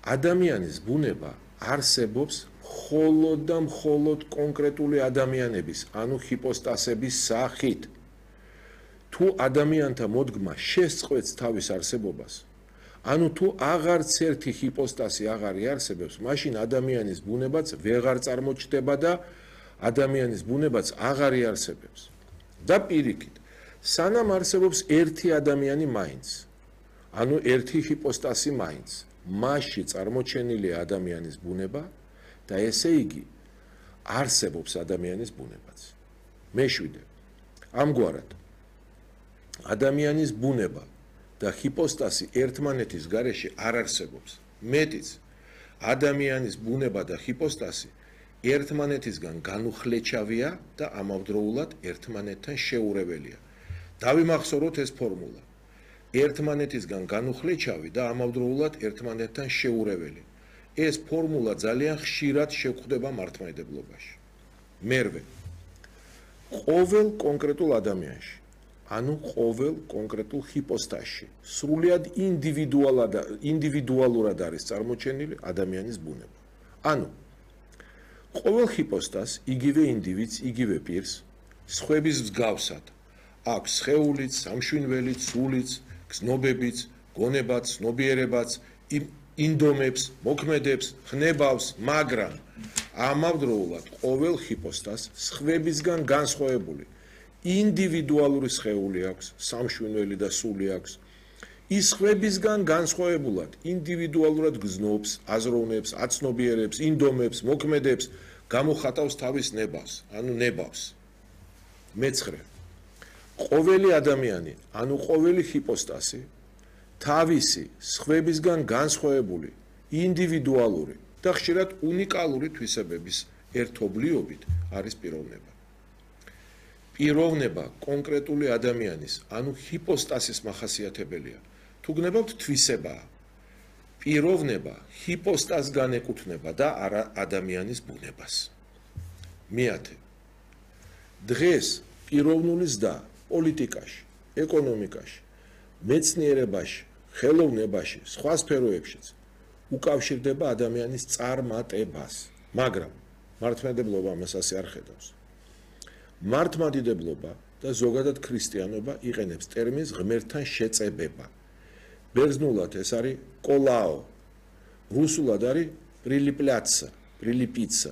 ადამიანის ბუნება არსებობს მხოლოდ და მხოლოდ კონკრეტული ადამიანების, ანუ ჰიპოსტასების სახით. თუ ადამიანთა მოდგმა შესწყვეტს თავის არსებობას, ანუ თუ აღარც ერთი ჰიპოსტასი აღარ იარსებებს, მაშინ ადამიანის ბუნებაც ვეღარ წარმოჩდება და ადამიანის ბუნებაც აღარ იარსებებს. და პირიქით, სანამ არსებობს ერთი ადამიანი მაინც, ანუ ერთი ჰიპოსტასი მაინც, მასში წარმოჩენილია ადამიანის ბუნება და ესე იგი არსებობს ადამიანის ბუნებაც. მეშვიდე, ამგვარად ადამიანის ბუნება და ჰიპოსტასი ერთმანეთის გარეშე არ არსებობს. მეტიც, ადამიანის ბუნება და ჰიპოსტასი ერთმანეთისგან განუხლეჩავია და ამავდროულად ერთმანეთთან შეურეველია. დავიმახსოვროთ ეს ფორმულა. ერთმანეთისგან განუხლეჩავი და ამავდროულად ერთმანეთთან შეურეველი. ეს ფორმულა ძალიან ხშირად შეგვხვდება მართლმადიდებლობაში. მერვე, ყოველ კონკრეტულ ადამიანში, ანუ ყოველ კონკრეტულ ჰიპოსტასში, სრულიად ინდივიდუალურად არის წარმოჩენილი ადამიანის ბუნება. ანუ ყოველ ჰიპოსტას, იგივე ინდივიდს, იგივე პირს, სხვების მსგავსად აქვს სხეულიც, სამშვინველიც, სულიც, გზნობებიც, გონებაც, ცნობიერებაც, ინდომებს, მოქმედებს, ხნებავს, მაგრამ ამავდროულად ყოველ ჰიპოსტას სხვებისგან განსხვავებული ინდივიდუალური სხეული აქვს, სამშვინველი და სული აქვს. ის სხვებისგან განსხვავებულად ინდივიდუალურად გზნობს, აზროვნებს, აცნობიერებს, ინდომებს, მოქმედებს, გამოხატავს თავის ნებავს, ანუ ნებავს. მეცხრე, ყოველი ადამიანი, ანუ ყოველი ჰიპოსტასი თავისი სხვებისგან განსხვავებული, ინდივიდუალური და ხშირად უნიკალური თვისებების ერთობლიობით არის პიროვნება. პიროვნება კონკრეტული ადამიანის, ანუ ჰიპოსტასის მახასიათებელია. თუ გნებავთ თვისებაა. პიროვნება ჰიპოსტასგან ეკუთვნება და არა ადამიანის ბუნებას. მეათე, დღეს პიროვნული ზრდა პოლიტიკაში, ეკონომიკაში, მეცნიერებაში, ხელოვნებაში, სხვა სფეროებშიც უკავშირდება ადამიანის წარმატებას, მაგრამ მართლმადიდებლობა ამას ასე არ ხედავს. მართლმადიდებლობა და ზოგადად ქრისტიანობა იყენებს ტერმინს ღმერთთან შეწებება. ბერძნულად ეს არის კოლაო, რუსულად არის პრილიპიცა.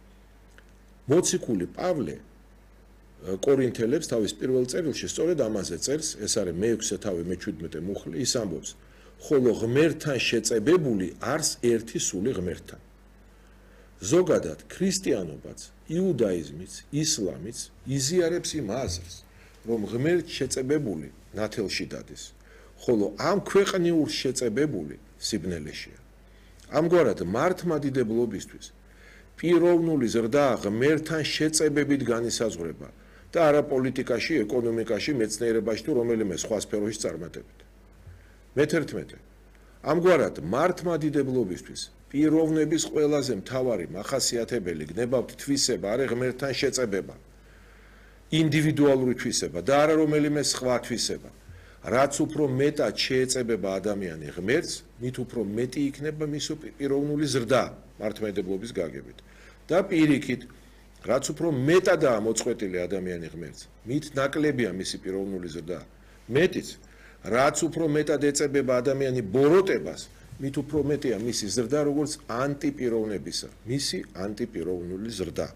მოციქული პავლე კორინთელებს თავის პირველ წერილში სწორედ ამაზე წერს, ეს არის მე-6 თავი მე-17 მუხლი, ის ამბობს, ხოლო ღმერთთან შეწებებული არს ერთი სული ღმერთთან. ზოგადად ქრისტიანობაც, იუდაიზმიც, ისლამიც იზიარებს იმ აზრს, რომ ღმერთ შეწებებული ნათელში დადის, ხოლო ამ ქვეყნიურ შეწებებული სიბნელეშია. ამგვარად მართლმადიდებლობისთვის პიროვნული ზრდა ღმერთთან შეწებებით განისაზღვრება და არა პოლიტიკაში, ეკონომიკაში, მეცნიერებაში თუ რომელიმე სხვა სფეროში წარმატებით. მე-11. ამგვარად მართლმადიდებლობისთვის პიროვნების ყველაზე მთავარი მახასიათებელი გნებავთ თვისება არის ღმერთთან შეწებება, ინდივიდუალური თვისება და არა რომელიმე სხვა თვისება. რაც უფრო მეტად შეეწებება ადამიანი ღმერთს, მით უფრო მეტი იქნება მისი პიროვნული ზრდა მართლმადიდებლობის გაგებით. და პირიქით, რაც უფრო მეტადაა მოწყვეტილი ადამიანი ღმერთს, მით ნაკლებია მისი პიროვნული ზრდა. მეტიც, რაც უფრო მეტად ეწებება ადამიანი ბოროტებას, მით უფრო მეტია მისი ზრდა, როგორც ანტიპიროვნებისა, მისი ანტიპიროვნული ზრდა.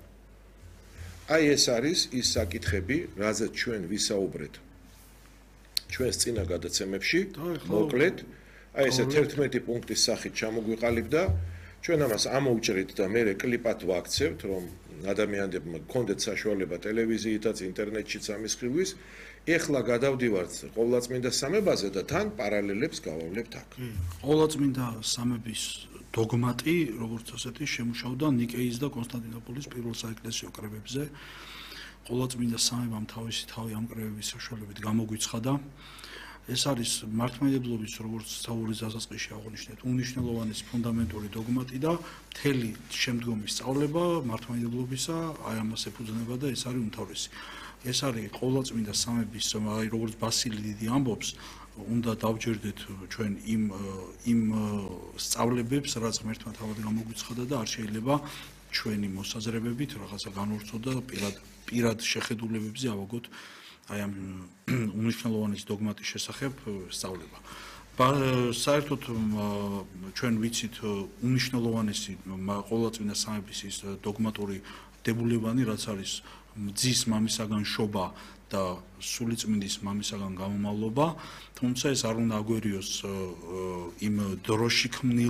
აი ეს არის ის საკითხები, რაზეც ჩვენ ვისაუბრეთ ჩვენს წინა გადაცემებში, მოკლედ, აი ესე 11 პუნქტის სახით ჩამოგვიყალიბდა, ჩვენ ამას ამოვჭრით და მე კლიპად ვაქცევთ, რომ ადამიანებმა გქონდეთ საშუალება ტელევიზიითაც, ინტერნეტშიც ამის ხილვის. ეხლა გადავდივართ ყოვლადწმინდა სამებაზე და თან პარალელებს გავავლებთ აქ. ყოვლადწმინდა სამების დოგმატი, როგორც ასეთი, შემუშავდა ნიკეის და კონსტანტინოპოლის პირველ საეკლესიო კრებებზე. ყოვლადწმინდა სამებამ თავისი თავი ამ კრებების საშუალებით გამოგვიცხადა. ეს არის მართლმადიდებლობის, როგორც საურის დასაწყისში აღნიშნეთ, უნიშნელოვანი ფუნდამენტური დოგმატი და მთელი შემდგომი სწავლება მართლმადიდებლობისა აი ამას ეფუძნება და ეს არის უმთავრესი. ეს არის ყოვლადწმინდა სამების, როგორც ბასილი დიდი ამბობს, უნდა დავჯერდეთ ჩვენ იმ სწავლებებს, რაც ღმერთმა თავად გამოგვიცხადა და არ შეიძლება ჩვენი მოსაზრებებით რაღაცა განვრცოდა პირად შეხედულებებზე ავაგოთ აი ამ უნიშნელოვანის დოგმატის შესახებ სწავლება. საერთოდ ჩვენ ვიცით უნიშნელოვანესი ყოვლადწმინდა სამების ის დოგმატური დებულებანი, რაც არის ძის მამისაგან შობა და სულიწმინდის მამისაგან გამომავლობა, თუმცა ეს არ უნდა აგვერიოს იმ დროში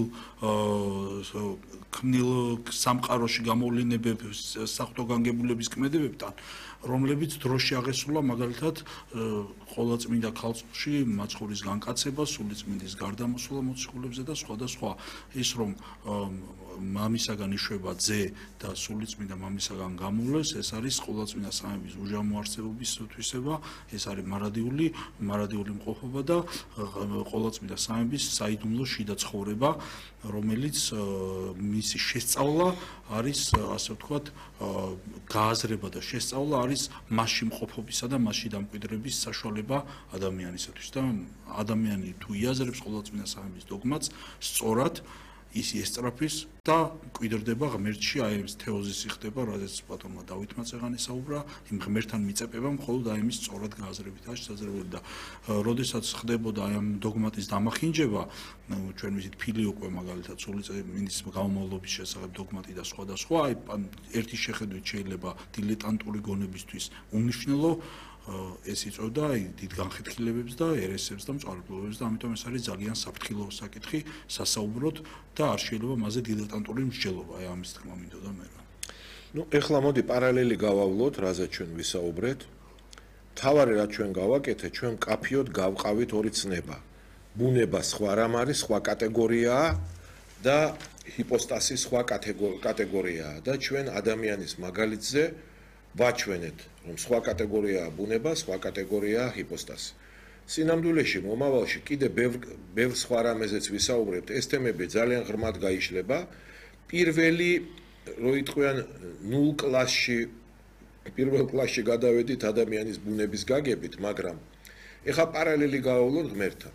ქმნილ სამყაროში გამოვლინებების საღვთო-განგებულების კმედებებთან, რომლებიც დროში აღესრულა მაგალითად ყოვლადწმინდა ქალწულში მაცხოვრის განკაცება, სულიწმინდის გარდამოსვლა მოციქულებზე და სხვა. ის რომ მამისაგან იშვება ძე და სულიწმინდა მამისაგან გამოვლეს, ეს არის ყოვლადწმინდა სამების უჟამო არსებობის თვისება, ეს არის მარადიული მყოფობა და ყოვლადწმინდა სამების საიდუმლო შიდა ცხოვრება, რომელიც მისი შესწავლა არის, ასე ვთქვათ, გააზრება და შესწავლა არის მასში მყოფობისა და მასში დამკვიდრების საშუალება ადამიანისათვის და ადამიანი თუ იაზრებს ყოვლადწმინდა სამების დოგმატს, სწორად ის ესწრაფის და მკვიდრდება ღმერთში, აი ეს თეოზისი ხდება, რადგან პატონმა დავითმა წეღანი საუბრა, იმ ღმერთთან მიწებება მხოლოდ აი ამის სწორად გააზრებით არის შესაძლებელი და როდესაც ხდებოდა აი ამ დოგმატის დამახინჯება, ჩვენ ვიცით ფილიოკვე მაგალითად სულიწმინდის გამომავლობის შესახებ დოგმატი და სხვა, აი ერთი შეხედვით შეიძლება დილეტანტური გონებისთვის უმნიშვნელო ეს იწვევდა დიდ განხეთქილებებს და ერესებს და მწვალებლობებს და ამიტომ ეს არის ძალიან საფრთხილო საკითხი სასაუბროდ და არ შეიძლება მასზე დილეტანტური მსჯელობა, აი ამის თქმა მინდოდა მე. ეხლა მოდი პარალელი გავავლოთ, რაზე ჩვენ ვისაუბრეთ. თავარი რაც ჩვენ გავაკეთეთ, ჩვენ კაფიოდ გავყავით ორი ცნება. ბუნება სხვა რამ არის, სხვა კატეგორიაა და ჰიპოსტასი სხვა კატეგორიაა და ჩვენ ადამიანის მაგალითზე ვაჩვენეთ, რომ სხვა კატეგორიაა ბუნება, სხვა კატეგორიაა ჰიპოსტასი. სინამდვილეში მომავალში კიდე ბევრ სხვა რამეზეც ვისაუბრებთ, ეს თემები ძალიან ღრმად გაიშლება. პირველი, რო იტყვიან 0 კლასში, პირველ კლასში გადავედით ადამიანის ბუნების გაგებით, მაგრამ ეხა პარალელი გავავლოთ ღმერთთან.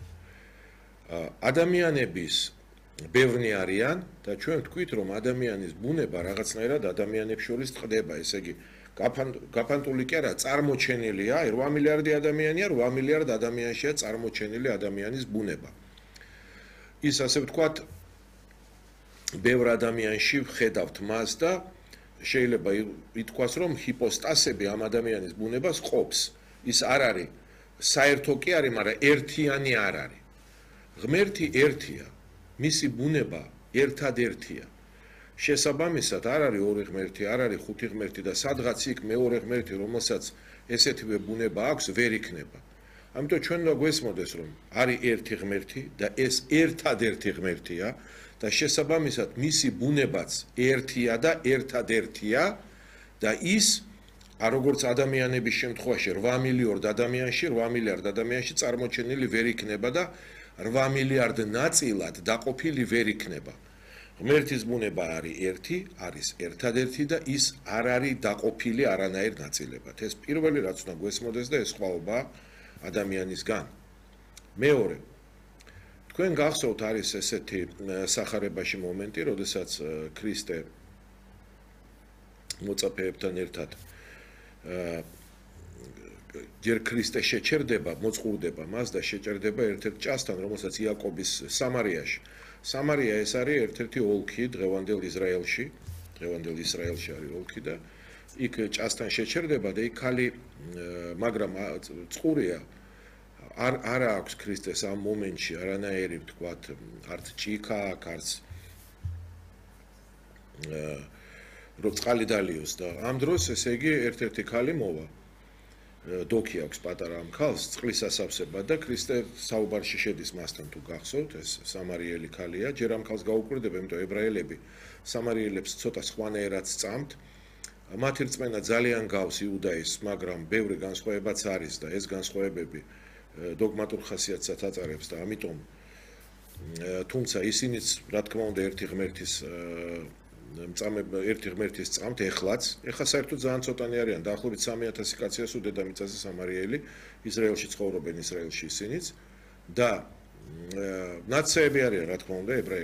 ადამიანების ბევრნი არიან და ჩვენ ვთქვით, რომ ადამიანის ბუნება რაღაცნაირად ადამიანებს შორის წყდება, ესე იგი გაფანტული კი არა, წარმოჩენილია, 8 მილიარდი ადამიანია, 8 მილიარდ ადამიანშია წარმოჩენილი ადამიანის ბუნება. ის ასე ვთქვათ, ბევრ ადამიანში ვხედავთ მას და შეიძლება ითქვას, რომ ჰიპოსტასები ამ ადამიანის ბუნებას ყოფს. ის არ არის, საერთო კი არის, მაგრამ ერთიანი არ არის. ღმერთი ერთია, მისი ბუნება ერთადერთია. შესაბამისად არ არის ორი ღმერთი, არ არის ხუთი ღმერთი და სადღაც იქ მეორე ღმერთი, რომელსაც ესეთივე ბუნება აქვს, ვერ იქნება. ამიტომ ჩვენ უნდა გვესმოდეს, რომ არის ერთი ღმერთი და ეს ერთადერთი ღმერთია და შესაბამისად მისი ბუნებაც ერთია და ერთადერთია და ის როგორც ადამიანების შემთხვევაში 8 მილიარდ ადამიანში წარმოჩენილი ვერ იქნება და 8 მილიარდ ნაწილად დაყოფილი ვერ იქნება. ღმერთის ბუნება არის ერთი, არის ერთადერთი და ის არ არის დაყოფილი არანაირ ნაწილებად. ეს პირველი რაც უნდა გვესმოდეს და ეს სხვაობა ადამიანისგან. მეორე, თქვენ გახსოვთ არის ესეთი სახარებაში მომენტი, როდესაც ქრისტე მოწაფეებთან ერთად ჯერ ქრისტე შეჩერდება, მოწყურდება მას და შეჭერდება ერთ-ერთ ჭასთან, რომელსაც იაკობის სამარიაში. სამარია ეს არის ერთ-ერთი ოლქი დღევანდელ ისრაელში არის ოლქი და იქ ჭასთან შეჩერდება და იქ ხალი, მაგრამ წყურია არ აქვს ქრისტეს ამ მომენტში არანაირი, ვთქვათ, არც ჭიქა, არც რო წყალი დალიოს და ამ დროს ესე იგი ერთ-ერთი ხალი მოვა. დოქი აქვს პატარა ამ ხალს, წყლის ასავსება და ქრისტე საუბარში შედის მასთან თუ გახსოვთ, ეს სამარიელი ხალია, ჯერ ამ ხალს გაუკვირდება, იმიტომ ებრაელები სამარიელებს ცოტა სხვანაირად სწამთ. მათი რწმენა ძალიან გავს იუდაიზმს, მაგრამ ბევრი განსხვავებაც არის და ეს განსხვავებები დოგმატურ ხასიათსაც აწარებს და ამიტომ თუმცა ისინიც, რა თქმა უნდა, ერთი ღმერთის წამთ ეხლა საერთოდ ძალიან ცოტანი არიან, დაახლოებით 3000 კაცია სულ დედამიწაზე სამარიელი, ისრაელში ცხოვრობენ ისრაელში ისინიც და ნაცეები არიან, რა თქმა უნდა, ებრაელი